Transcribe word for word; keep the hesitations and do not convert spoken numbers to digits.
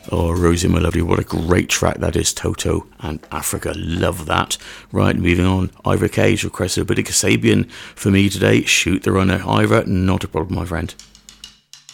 Oh, Rosie, my lovely, what a great track that is. Toto and Africa, love that. Right, moving on. Ivor K's requested a bit of Kasabian for me today. Shoot the runner. Ivor, not a problem, my friend.